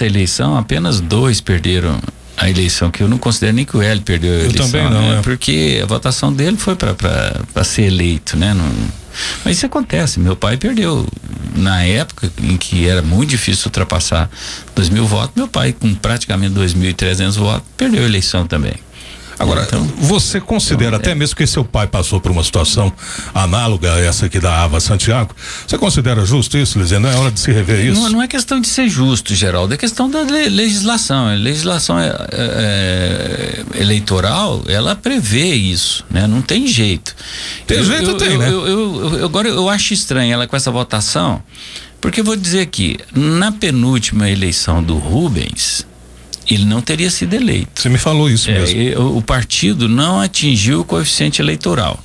nessa eleição, apenas 2 perderam a eleição, que eu não considero nem que o Hélio perdeu a eleição. Eu também não, né? Porque a votação dele foi para ser eleito, né? Mas isso acontece, meu pai perdeu. Na época em que era muito difícil ultrapassar 2.000 votos, meu pai, com praticamente 2.300 votos, perdeu a eleição também. Agora, então, você considera, até mesmo que seu pai passou por uma situação análoga a essa aqui da Ava Santiago, você considera justo isso, Lizia? Não é hora de se rever isso? Não é questão de ser justo, Geraldo, é questão da legislação. A legislação eleitoral, ela prevê isso, né? Não tem jeito. Tem jeito, né? Agora eu acho estranho ela com essa votação, porque eu vou dizer aqui, na penúltima eleição do Rubens, ele não teria sido eleito. Você me falou isso mesmo. O partido não atingiu o coeficiente eleitoral.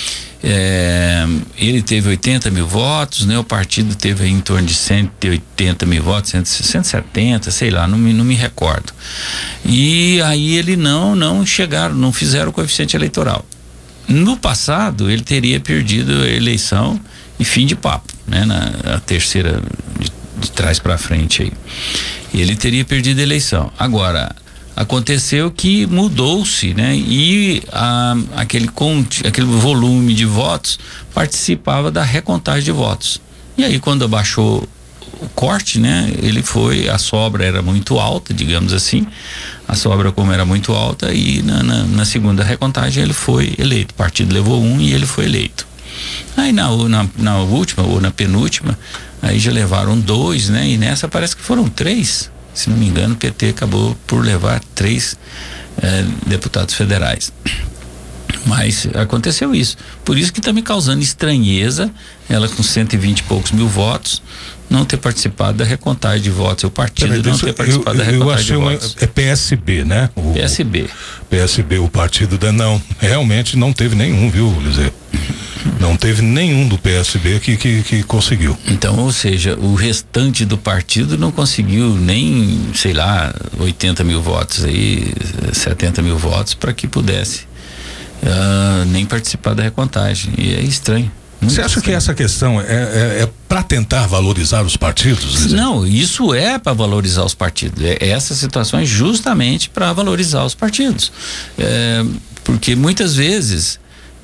Ele teve 80 mil votos, né? O partido teve em torno de 180 mil votos, 170, sei lá, não me recordo. E aí ele não fizeram o coeficiente eleitoral. No passado, ele teria perdido a eleição e fim de papo, né? Na terceira de trás para frente aí. Ele teria perdido a eleição. Agora, aconteceu que mudou-se, né? E aquele volume de votos participava da recontagem de votos. E aí, quando abaixou o corte, né? A sobra era muito alta, digamos assim. A sobra, como era muito alta, e na segunda recontagem ele foi eleito. O partido levou 1 e ele foi eleito. Aí na última ou na penúltima, aí já levaram 2, né? E nessa parece que foram 3. Se não me engano, o PT acabou por levar 3 deputados federais. Mas aconteceu isso. Por isso que está me causando estranheza, ela com 120 e poucos mil votos, não ter participado da recontagem de votos. O partido não ter participado da recontagem de votos. É PSB, né? PSB, o partido não, realmente não teve nenhum, viu, Lizê? Não teve nenhum do PSB que conseguiu. Então, ou seja, o restante do partido não conseguiu nem, sei lá, 80 mil votos aí, 70 mil votos para que pudesse nem participar da recontagem. E é estranho. Você acha que essa questão é para tentar valorizar os partidos? Lizia? Não, isso é para valorizar os partidos. Essa situação é justamente para valorizar os partidos. Porque muitas vezes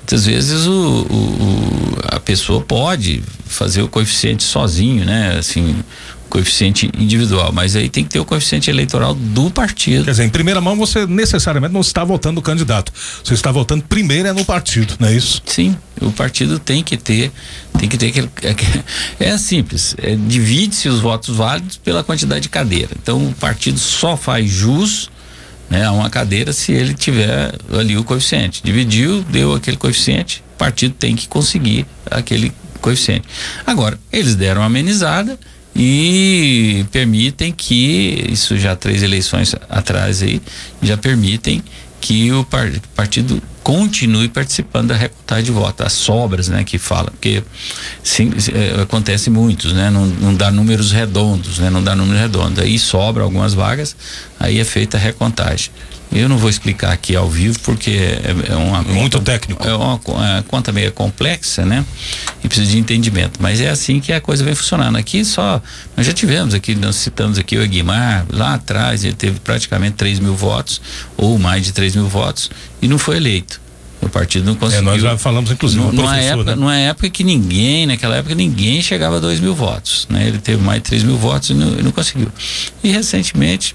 a pessoa pode fazer o coeficiente sozinho, né? Assim, coeficiente individual, mas aí tem que ter o coeficiente eleitoral do partido. Quer dizer, em primeira mão você necessariamente não está votando no candidato, você está votando primeiro no partido, não é isso? Sim, o partido tem que ter simples, divide-se os votos válidos pela quantidade de cadeira. Então o partido só faz jus, né, a uma cadeira se ele tiver ali o coeficiente. Dividiu, deu aquele coeficiente, o partido tem que conseguir aquele coeficiente. Agora, eles deram uma amenizada e permitem que, isso já 3 eleições atrás aí, já permitem que o partido continue participando da recontagem de votos, as sobras, né, que fala, porque sim, acontece muitos, né, não dá números redondos, né, aí sobra algumas vagas, aí é feita a recontagem. Eu não vou explicar aqui ao vivo porque é uma muito técnico. É uma conta meio complexa, né? E precisa de entendimento. Mas é assim que a coisa vem funcionando. Aqui nós já tivemos aqui, nós citamos aqui o Aguimar, lá atrás ele teve praticamente 3 mil votos, ou mais de 3 mil votos, e não foi eleito. O partido não conseguiu. Nós já falamos, inclusive, numa época que naquela época ninguém chegava a 2 mil votos, né? Ele teve mais de 3 mil votos e não conseguiu. E recentemente,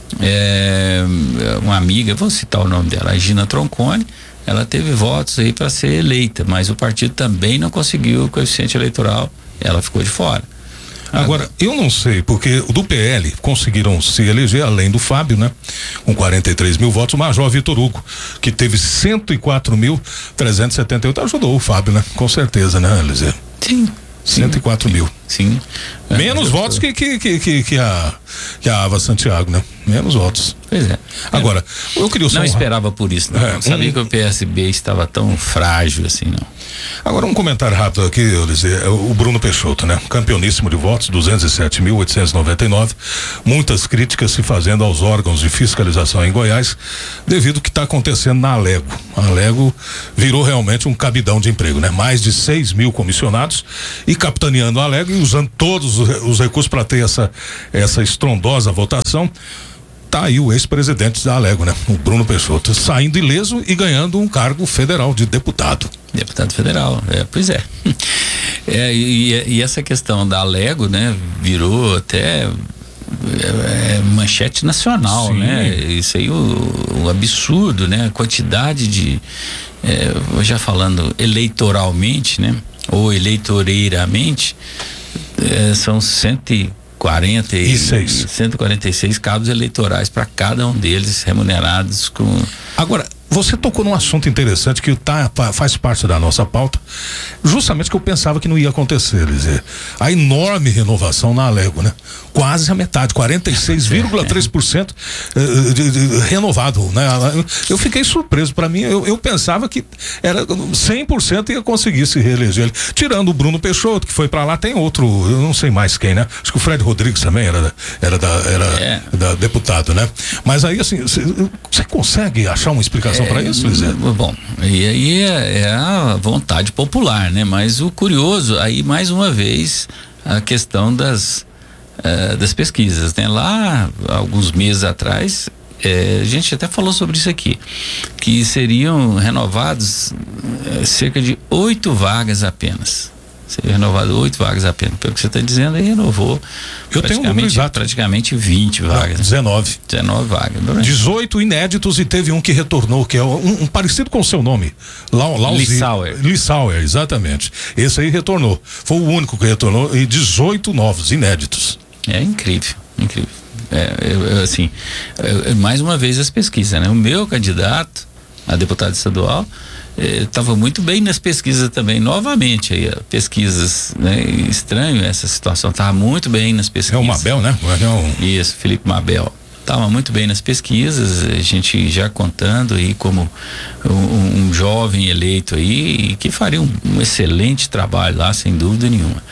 uma amiga, vou citar o nome dela, a Gina Tronconi, ela teve votos aí para ser eleita, mas o partido também não conseguiu o coeficiente eleitoral, ela ficou de fora. Agora, eu não sei, porque do PL conseguiram se eleger, além do Fábio, né? Com 43 mil votos, o Major Vitor Hugo, que teve 104.378, ajudou o Fábio, né? Com certeza, né, Lizia? Sim. 104 mil. Sim. Menos votos que a Ava Santiago, né? Menos votos. Pois é. Agora, eu queria não esperava por isso, não. Sabia que o PSB estava tão frágil assim, não. Agora, um comentário rápido aqui, eu dizer, o Bruno Peixoto, né? Campeoníssimo de votos, 207.899. Muitas críticas se fazendo aos órgãos de fiscalização em Goiás, devido ao que está acontecendo na Alego. A Alego virou realmente um cabidão de emprego, né? Mais de 6 mil comissionados e capitaneando a Alego usando todos os recursos para ter essa estrondosa votação. Tá aí o ex-presidente da Alego, né? O Bruno Peixoto, saindo ileso e ganhando um cargo federal de deputado. Deputado federal, pois é. E essa questão da Alego, né? Virou até manchete nacional, sim, né? Isso aí, o absurdo, né? A quantidade de, já falando eleitoralmente, né? Ou eleitoreiramente, são 146 cabos eleitorais para cada um deles, remunerados com... Agora, você tocou num assunto interessante que faz parte da nossa pauta, justamente que eu pensava que não ia acontecer, dizer, a enorme renovação na Alego, né? Quase a metade, 46,3% renovado, né? Eu fiquei surpreso, para mim, eu pensava que era 100% ia conseguir se reeleger. Tirando o Bruno Peixoto, que foi para lá, tem outro, eu não sei mais quem, né? Acho que o Fred Rodrigues também era da deputado, né? Mas aí, assim, você consegue achar uma explicação para isso, Lisé? Bom, e aí é a vontade popular, né? Mas o curioso, aí mais uma vez, a questão das pesquisas, né? Lá, alguns meses atrás, a gente até falou sobre isso aqui, que seriam renovados cerca de 8 vagas apenas. Seria renovado 8 vagas apenas. Pelo que você está dizendo, aí renovou praticamente 20 vagas. Não, 19 vagas. 18 inéditos e teve um que retornou, que é um parecido com o seu nome. Lissauer, exatamente. Esse aí retornou. Foi o único que retornou, e 18 novos, inéditos. É incrível. Mais uma vez as pesquisas, né? O meu candidato a deputado estadual estava muito bem nas pesquisas também, novamente aí, pesquisas, né? Estranho essa situação, estava muito bem nas pesquisas. É o Mabel, né? Isso, Felipe Mabel. Estava muito bem nas pesquisas, a gente já contando aí como um jovem eleito aí, que faria um excelente trabalho lá, sem dúvida nenhuma.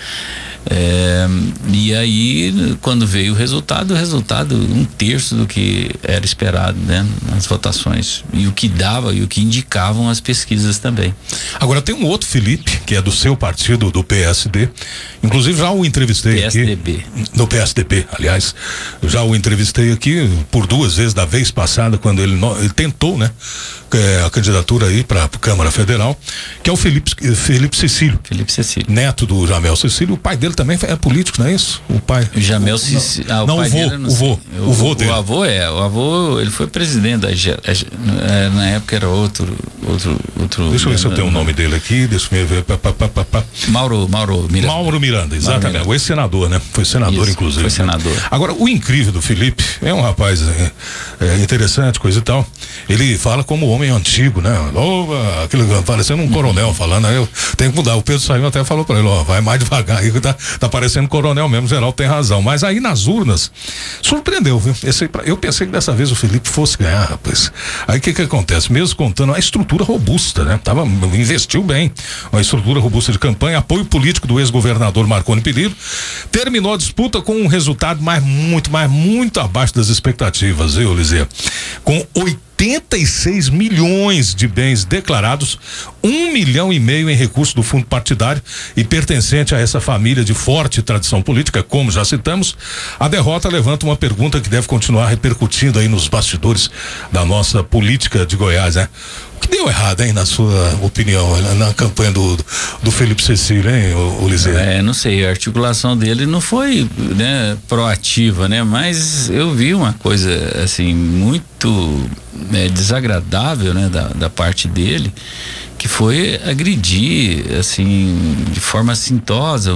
E aí, quando veio o resultado 1/3 do que era esperado, né, nas votações, e o que dava e o que indicavam as pesquisas também. Agora tem um outro Felipe, que é do seu partido, do PSD, inclusive já o entrevistei aqui no PSDB, aliás, já o entrevistei aqui por 2 vezes, da vez passada, quando ele tentou, né, a candidatura aí para a Câmara Federal, que é o Felipe Cecílio, neto do Jamel Cecílio. O pai dele também é político, não é isso? O pai. O Jamel Cecílio. O vô dele. O avô, ele foi presidente na época era outro. Deixa eu ver se eu tenho o nome dele aqui, deixa eu ver. Mauro Miranda. Mauro Miranda, exatamente. O ex-senador, né? Foi senador, isso, inclusive. Foi senador. Agora, o incrível do Felipe é um rapaz interessante, coisa e tal. Ele fala como homem antigo, né? Aquilo parecendo um coronel falando, aí eu tenho que mudar. O Pedro saiu até falou pra ele, vai mais devagar aí, tá parecendo coronel mesmo, geral tem razão. Mas aí nas urnas, surpreendeu, viu? Eu pensei que dessa vez o Felipe fosse ganhar, rapaz. Aí o que acontece? Mesmo contando a estrutura robusta, né? Investiu bem, uma estrutura robusta de campanha, apoio político do ex-governador Marconi Perillo, terminou a disputa com um resultado muito abaixo das expectativas, viu, Lisé? Com 86 milhões de bens declarados, 1,5 milhão em recursos do fundo partidário e pertencente a essa família de forte tradição política, como já citamos. A derrota levanta uma pergunta que deve continuar repercutindo aí nos bastidores da nossa política de Goiás, né? O que deu errado, hein, na sua opinião, na campanha do Felipe Cecílio, hein, Lisé? Não sei, a articulação dele não foi, né, proativa, né? Mas eu vi uma coisa, assim, muito desagradável, né, da parte dele, que foi agredir, assim, de forma assintosa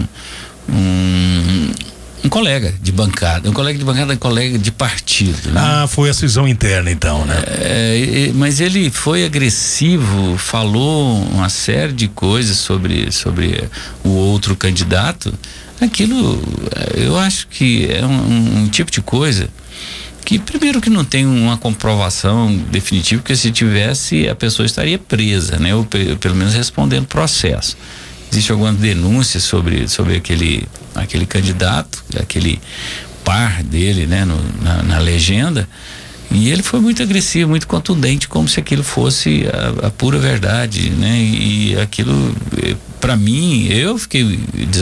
um colega de bancada, um colega de partido, né? Foi a cisão interna então, né? Mas ele foi agressivo, falou uma série de coisas sobre o outro candidato. Aquilo, eu acho que é um tipo de coisa que, primeiro, que não tem uma comprovação definitiva, porque se tivesse, a pessoa estaria presa, né? Ou pelo menos respondendo processo. Existe alguma denúncia sobre aquele candidato, aquele par dele, né, na legenda, e ele foi muito agressivo, muito contundente, como se aquilo fosse a pura verdade, né? E aquilo para mim, eu fiquei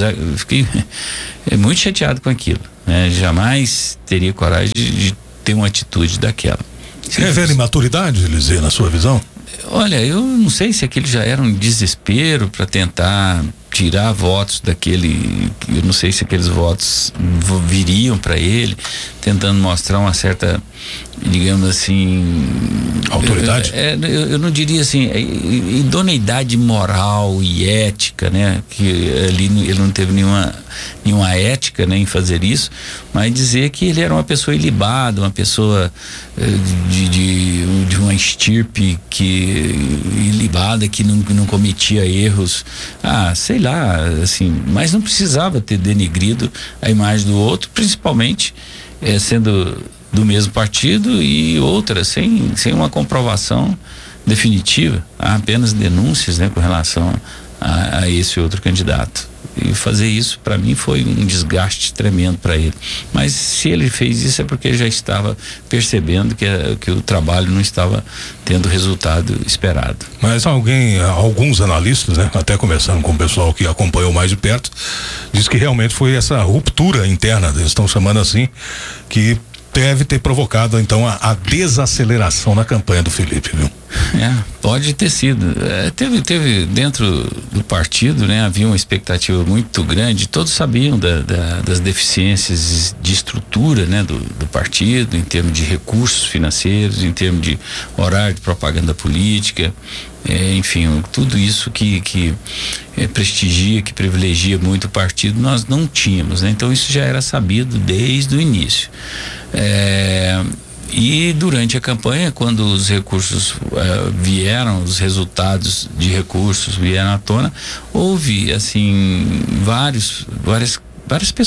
muito chateado com aquilo, né? Jamais teria coragem de ter uma atitude daquela. Revela imaturidade, Eliseu, na sua visão? Olha, eu não sei se aquele já era um desespero para tentar tirar votos daquele, eu não sei se aqueles votos viriam para ele, tentando mostrar uma certa, digamos assim, autoridade? Eu não diria assim, idoneidade moral e ética, né? Que ali ele não teve nenhuma ética, né, em fazer isso, mas dizer que ele era uma pessoa ilibada, uma pessoa de uma estirpe ilibada, que não cometia erros, sei lá, assim, mas não precisava ter denegrido a imagem do outro, principalmente sendo do mesmo partido, e outra sem uma comprovação definitiva. Há apenas denúncias, né, com relação a esse outro candidato, e fazer isso para mim foi um desgaste tremendo para ele. Mas se ele fez isso é porque ele já estava percebendo que o trabalho não estava tendo o resultado esperado. Mas alguns analistas, né, até começando com o pessoal que acompanhou mais de perto, diz que realmente foi essa ruptura interna, eles estão chamando assim, que deve ter provocado então a desaceleração na campanha do Felipe, viu? Pode ter sido. Teve dentro do partido, né, havia uma expectativa muito grande, todos sabiam das deficiências de estrutura, né, do partido, em termos de recursos financeiros, em termos de horário de propaganda política, enfim, tudo isso que prestigia, que privilegia muito o partido, nós não tínhamos, né? Então isso já era sabido desde o início. E durante a campanha, quando os recursos vieram, os resultados de recursos vieram à tona, houve assim várias